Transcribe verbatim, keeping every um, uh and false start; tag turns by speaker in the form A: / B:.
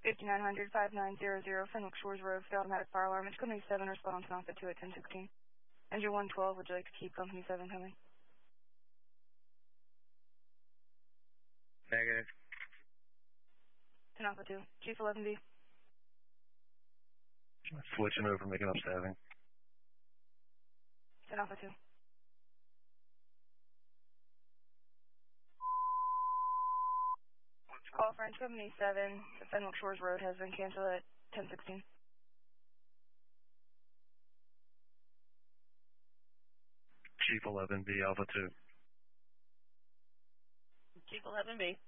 A: fifty-nine hundred, five nine zero zero, Fenwick Shores Road, for the automatic fire alarm. It's Company seven, response on Alpha two at ten sixteen. Engine one twelve, would you like to keep Company seven coming?
B: Negative.
A: ten Alpha two. Chief eleven B.
C: Switching over, making up staffing.
A: ten Alpha two. Call French Company seven, the Fenwick Shores Road has been canceled at ten sixteen.
C: Chief eleven B, Alpha two.
D: Chief eleven B.